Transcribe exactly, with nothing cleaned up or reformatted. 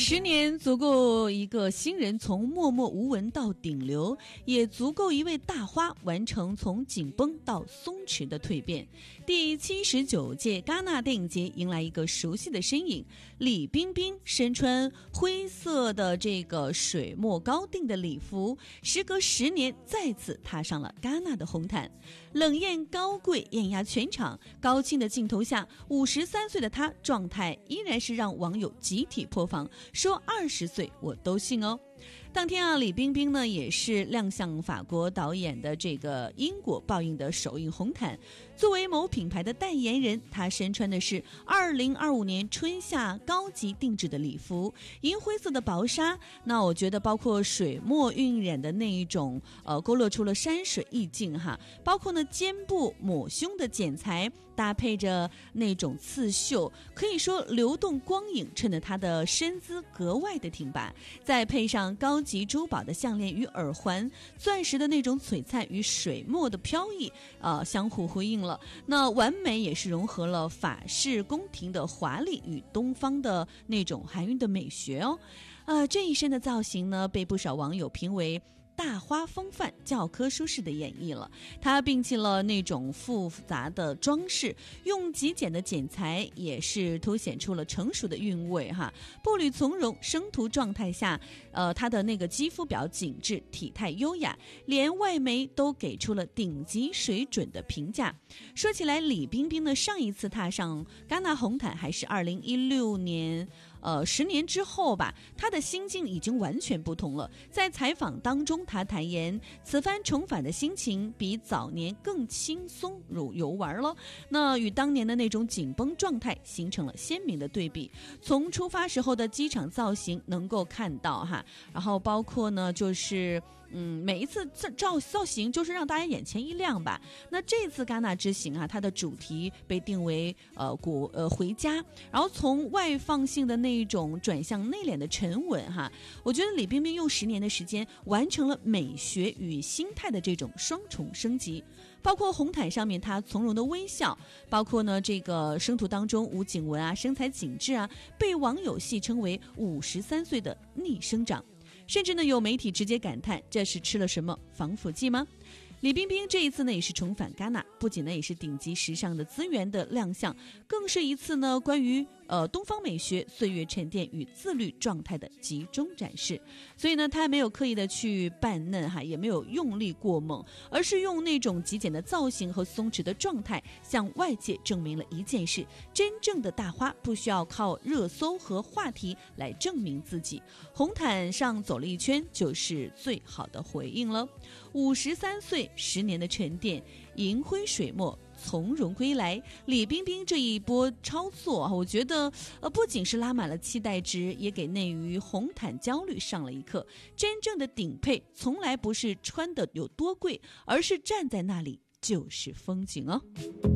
十年足够一个新人从默默无闻到顶流，也足够一位大花完成从紧绷到松弛的蜕变。第七十九届戛纳电影节迎来一个熟悉的身影，李冰冰身穿灰色的这个水墨高定的礼服，时隔十年再次踏上了戛纳的红毯，冷艳高贵，艳压全场。高清的镜头下，五十三岁的她状态依然是让网友集体破防，说二十岁我都信哦。当天啊，李冰冰呢也是亮相法国导演的这个因果报应的首映红毯。作为某品牌的代言人，她身穿的是二零二五年春夏高级定制的礼服，银灰色的薄纱。那我觉得包括水墨晕染的那一种，呃，勾勒出了山水意境哈。包括呢肩部抹胸的剪裁，搭配着那种刺绣，可以说流动光影衬得她的身姿格外的挺拔。再配上高级珠宝的项链与耳环，钻石的那种璀璨与水墨的飘逸，呃，相互呼应了。那完美也是融合了法式宫廷的华丽与东方的那种含韵的美学哦。呃，这一身的造型呢，被不少网友评为大花风范、教科书式的演绎了。它摒弃了那种复杂的装饰，用极简的剪裁，也是凸显出了成熟的韵味哈。步履从容，生图状态下，呃，她的那个肌肤表紧致，体态优雅，连外媒都给出了顶级水准的评价。说起来，李冰冰呢，上一次踏上戛纳红毯还是二零一六年。呃，十年之后吧，他的心境已经完全不同了。在采访当中，他坦言，此番重返的心情比早年更轻松如游玩了。那与当年的那种紧绷状态形成了鲜明的对比。从出发时候的机场造型能够看到哈，然后包括呢，就是嗯，每一次造造型就是让大家眼前一亮吧。那这次戛纳之行啊，它的主题被定为呃国呃回家，然后从外放性的那一种转向内敛的沉稳哈，我觉得李冰冰用十年的时间完成了美学与心态的这种双重升级，包括红毯上面她从容的微笑，包括呢这个生图当中吴景文啊身材紧致啊，被网友戏称为五十三岁的逆生长，甚至呢有媒体直接感叹这是吃了什么防腐剂吗？李冰冰这一次呢也是重返戛纳，不仅呢也是顶级时尚的资源的亮相，更是一次呢关于呃东方美学岁月沉淀与自律状态的集中展示。所以呢她没有刻意的去扮嫩哈，也没有用力过猛，而是用那种极简的造型和松弛的状态向外界证明了一件事：真正的大花不需要靠热搜和话题来证明自己，红毯上走了一圈就是最好的回应了。五十三岁，十年的沉淀，银灰水墨从容归来。李冰冰这一波操作，我觉得呃不仅是拉满了期待值，也给内娱红毯焦虑上了一课。真正的顶配从来不是穿的有多贵，而是站在那里就是风景哦。